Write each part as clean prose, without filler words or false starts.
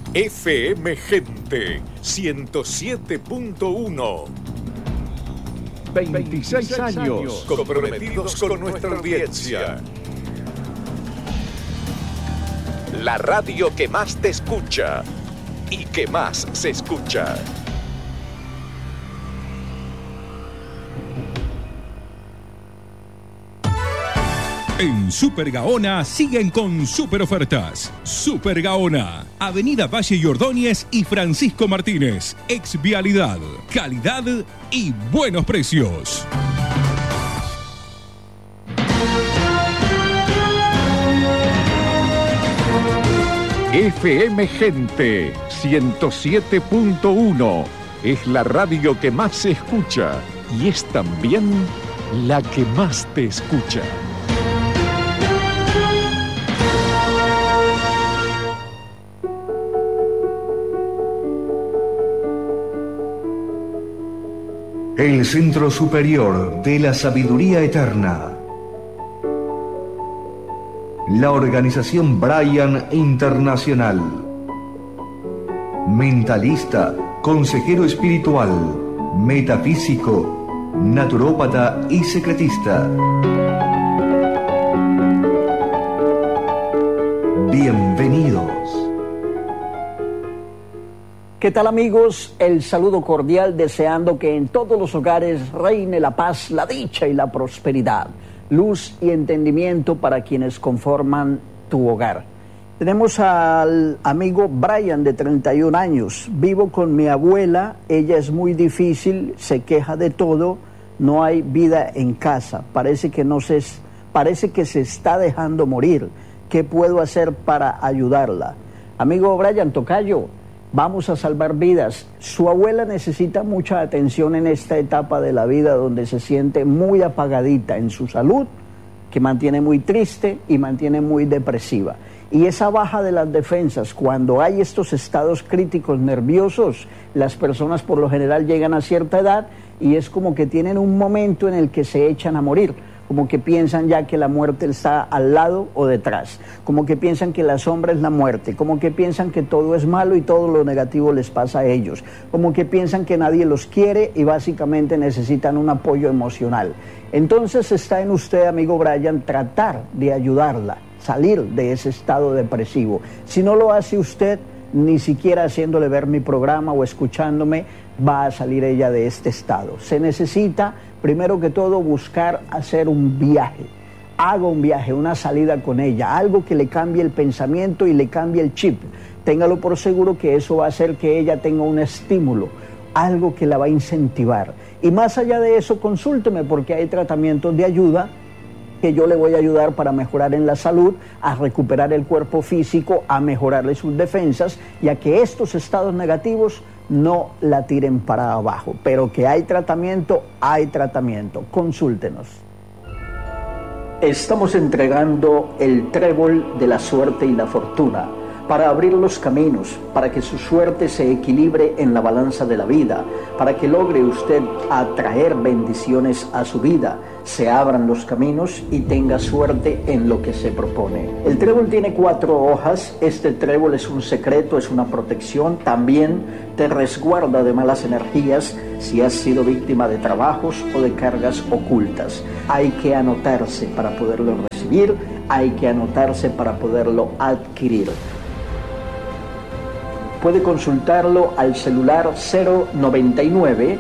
FM Gente 107.1. 26 años comprometidos con nuestra audiencia. La radio que más te escucha y que más se escucha. En Super Gaona siguen con super ofertas. Super Gaona, Avenida Valle y Ordóñez y Francisco Martínez. Ex Vialidad, calidad y buenos precios. FM Gente 107.1 es la radio que más se escucha y es también la que más te escucha. El Centro Superior de la Sabiduría Eterna. La organización Brian Internacional. Mentalista, consejero espiritual, metafísico, naturópata y secretista. Bienvenidos. ¿Qué tal, amigos? El saludo cordial, deseando que en todos los hogares reine la paz, la dicha y la prosperidad, luz y entendimiento para quienes conforman tu hogar. Tenemos al amigo Brian, de 31 años. Vivo con mi abuela, ella es muy difícil, se queja de todo, no hay vida en casa, parece que se está dejando morir. ¿Qué puedo hacer para ayudarla? Amigo Brian, tocayo, vamos a salvar vidas. Su abuela necesita mucha atención en esta etapa de la vida donde se siente muy apagadita en su salud, que mantiene muy triste y mantiene muy depresiva. Y esa baja de las defensas, cuando hay estos estados críticos nerviosos, las personas por lo general llegan a cierta edad y es como que tienen un momento en el que se echan a morir. Como que piensan ya que la muerte está al lado o detrás, como que piensan que la sombra es la muerte, como que piensan que todo es malo y todo lo negativo les pasa a ellos, como que piensan que nadie los quiere y básicamente necesitan un apoyo emocional. Entonces está en usted, amigo Brian, tratar de ayudarla, salir de ese estado depresivo. Si no lo hace usted, ni siquiera haciéndole ver mi programa o escuchándome, va a salir ella de este estado. Se necesita, primero que todo, buscar hacer un viaje. Haga un viaje, una salida con ella, algo que le cambie el pensamiento y le cambie el chip. Téngalo por seguro que eso va a hacer que ella tenga un estímulo, algo que la va a incentivar. Y más allá de eso, consúlteme, porque hay tratamientos de ayuda que yo le voy a ayudar para mejorar en la salud, a recuperar el cuerpo físico, a mejorarle sus defensas y a que estos estados negativos no la tiren para abajo. Pero que hay tratamiento, consúltenos. Estamos entregando el trébol de la suerte y la fortuna para abrir los caminos, para que su suerte se equilibre en la balanza de la vida, para que logre usted atraer bendiciones a su vida, se abran los caminos y tenga suerte en lo que se propone. El trébol tiene 4 hojas, este trébol es un secreto, es una protección, también te resguarda de malas energías si has sido víctima de trabajos o de cargas ocultas. Hay que anotarse para poderlo recibir, hay que anotarse para poderlo adquirir. Puede consultarlo al celular 099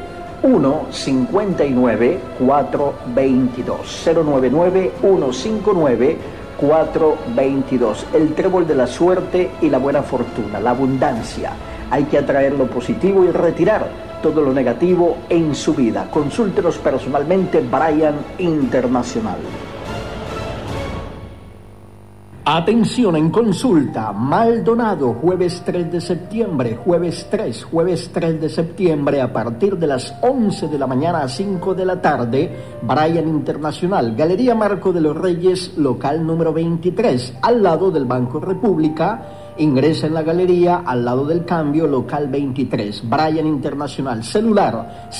159 422 099 159 422. El trébol de la suerte y la buena fortuna, la abundancia. Hay que atraer lo positivo y retirar todo lo negativo en su vida. Consúltenos personalmente, Brian Internacional. Atención en consulta, Maldonado, jueves 3 de septiembre, jueves 3 de septiembre, a partir de las 11 de la mañana a 5 de la tarde, Brian Internacional, Galería Marco de los Reyes, local número 23, al lado del Banco República. Ingresa en la galería, al lado del cambio, local 23, Brian Internacional, celular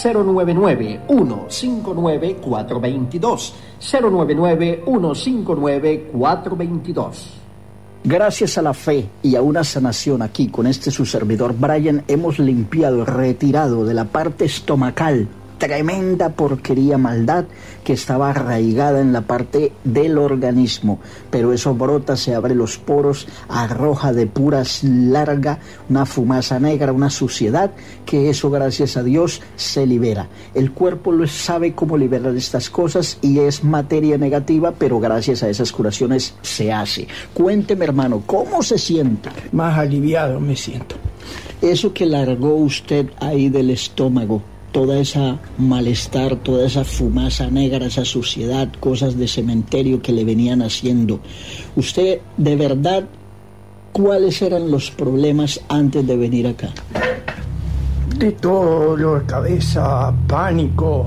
099-159-422, 099-159-422. Gracias a la fe y a una sanación aquí con su servidor Brian, hemos limpiado, retirado de la parte estomacal tremenda porquería, maldad que estaba arraigada en la parte del organismo, pero eso brota, se abre los poros, arroja de puras larga una fumaza negra, una suciedad, que eso gracias a Dios se libera. El cuerpo lo sabe cómo liberar estas cosas y es materia negativa, pero gracias a esas curaciones se hace. Cuénteme, hermano, ¿cómo se siente? Más aliviado me siento. Eso que largó usted ahí del estómago, toda esa malestar, toda esa fumaza negra, esa suciedad, cosas de cementerio que le venían haciendo. Usted, de verdad, ¿cuáles eran los problemas antes de venir acá? De todo, dolor de cabeza, pánico,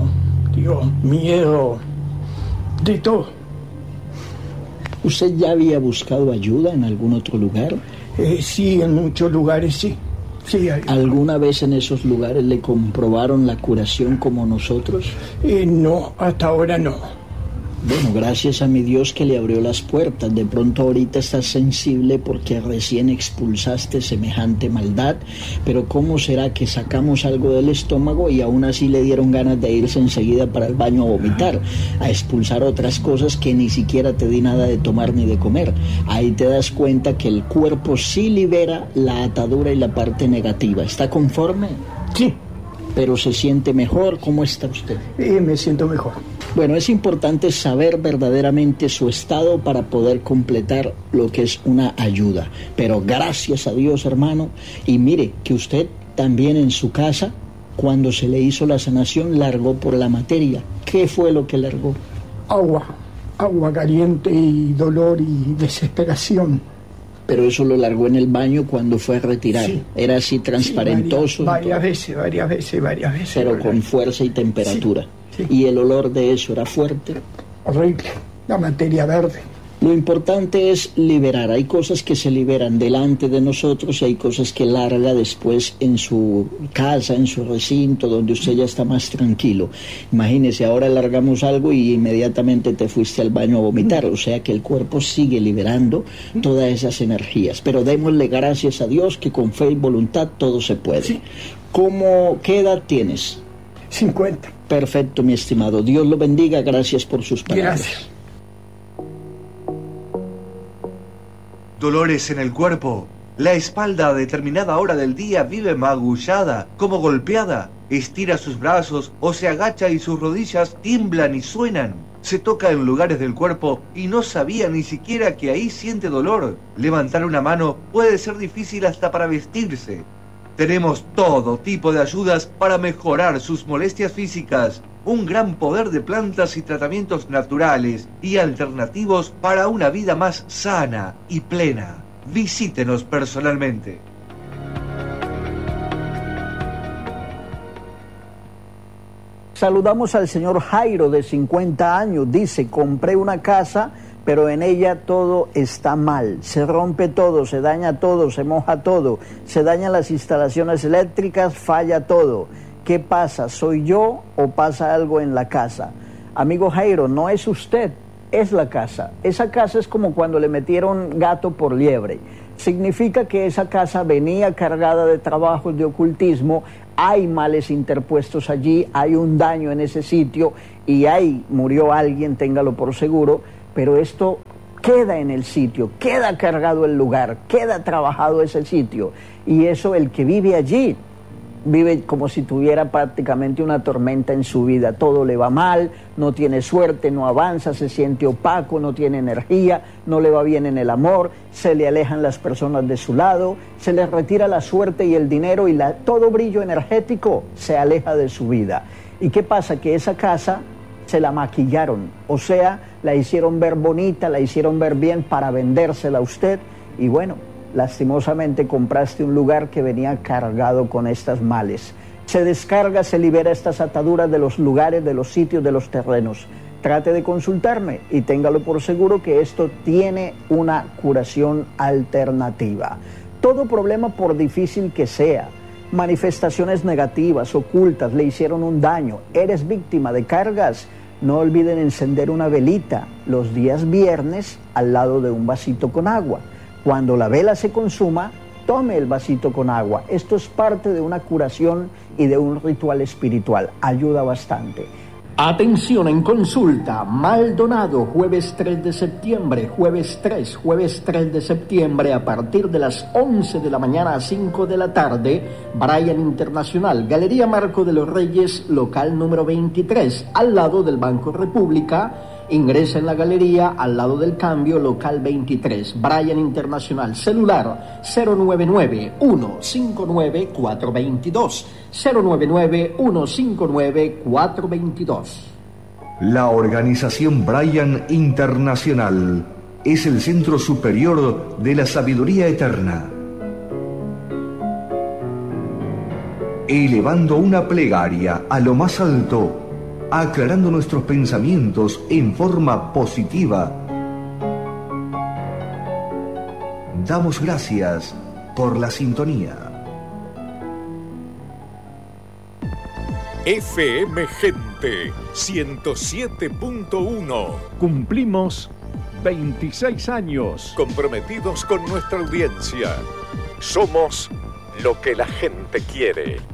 miedo, de todo. ¿Usted ya había buscado ayuda en algún otro lugar? Sí, en muchos lugares sí. Sí, ¿Alguna vez en esos lugares le comprobaron la curación como nosotros? No, hasta ahora no. Bueno, gracias a mi Dios que le abrió las puertas. De pronto ahorita estás sensible porque recién expulsaste semejante maldad, pero ¿cómo será que sacamos algo del estómago y aún así le dieron ganas de irse enseguida para el baño a vomitar, a expulsar otras cosas que ni siquiera te di nada de tomar ni de comer? Ahí te das cuenta que el cuerpo sí libera la atadura y la parte negativa. ¿Está conforme? Sí. ¿Pero se siente mejor? ¿Cómo está usted? Me siento mejor. Bueno, es importante saber verdaderamente su estado para poder completar lo que es una ayuda. Pero gracias a Dios, hermano, y mire que usted también en su casa, cuando se le hizo la sanación, largó por la materia. ¿Qué fue lo que largó? Agua caliente y dolor y desesperación. Pero eso lo largó en el baño cuando fue a retirar. Sí. Era así transparentoso. Sí, varias veces. Pero con fuerza y temperatura. Sí. Y el olor de eso era fuerte. Horrible. La materia verde. Lo importante es liberar. Hay cosas que se liberan delante de nosotros y hay cosas que larga después en su casa, en su recinto, donde usted ya está más tranquilo. Imagínese, ahora largamos algo y inmediatamente te fuiste al baño a vomitar. O sea que el cuerpo sigue liberando todas esas energías. Pero démosle gracias a Dios que con fe y voluntad todo se puede. Sí. ¿Qué edad tienes? 50. Perfecto, mi estimado. Dios lo bendiga. Gracias por sus palabras. Gracias. Dolores en el cuerpo. La espalda a determinada hora del día vive magullada, como golpeada. Estira sus brazos o se agacha y sus rodillas tiemblan y suenan. Se toca en lugares del cuerpo y no sabía ni siquiera que ahí siente dolor. Levantar una mano puede ser difícil hasta para vestirse. Tenemos todo tipo de ayudas para mejorar sus molestias físicas. Un gran poder de plantas y tratamientos naturales y alternativos para una vida más sana y plena. Visítenos personalmente. Saludamos al señor Jairo, de 50 años. Dice: compré una casa, pero en ella todo está mal. Se rompe todo, se daña todo, se moja todo, se dañan las instalaciones eléctricas, falla todo. ¿Qué pasa? ¿Soy yo o pasa algo en la casa? Amigo Jairo, no es usted, es la casa. Esa casa es como cuando le metieron gato por liebre. Significa que esa casa venía cargada de trabajos de ocultismo, hay males interpuestos allí, hay un daño en ese sitio y ahí murió alguien, téngalo por seguro, pero esto queda en el sitio, queda cargado el lugar, queda trabajado ese sitio, y eso, el que vive allí vive como si tuviera prácticamente una tormenta en su vida. Todo le va mal, no tiene suerte, no avanza, se siente opaco, no tiene energía, no le va bien en el amor, se le alejan las personas de su lado, se le retira la suerte y el dinero y todo brillo energético se aleja de su vida. ¿Y qué pasa? Que esa casa se la maquillaron, o sea, la hicieron ver bonita, la hicieron ver bien para vendérsela a usted, y bueno, lastimosamente compraste un lugar que venía cargado con estas males. Se descarga, se libera estas ataduras de los lugares, de los sitios, de los terrenos. Trate de consultarme y téngalo por seguro que esto tiene una curación alternativa. Todo problema, por difícil que sea, manifestaciones negativas, ocultas, le hicieron un daño, eres víctima de cargas, no olviden encender una velita los días viernes al lado de un vasito con agua. Cuando la vela se consuma, tome el vasito con agua. Esto es parte de una curación y de un ritual espiritual. Ayuda bastante. Atención en consulta, Maldonado, jueves 3 de septiembre, jueves 3 de septiembre, a partir de las 11 de la mañana a 5 de la tarde, Brian Internacional, Galería Marco de los Reyes, local número 23, al lado del Banco República. Ingresa en la galería al lado del cambio, local 23, Brian Internacional, celular 099-159-422, 099-159-422. La organización Brian Internacional es el centro superior de la sabiduría eterna. Elevando una plegaria a lo más alto, aclarando nuestros pensamientos en forma positiva. Damos gracias por la sintonía. FM Gente 107.1. Cumplimos 26 años. Comprometidos con nuestra audiencia. Somos lo que la gente quiere.